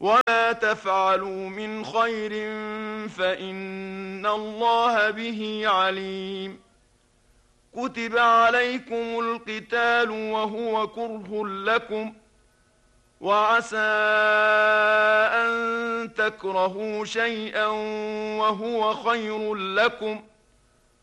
وما تفعلوا من خير فإن الله به عليم. كتب عليكم القتال وهو كره لكم، وعسى أن تكرهوا شيئا وهو خير لكم،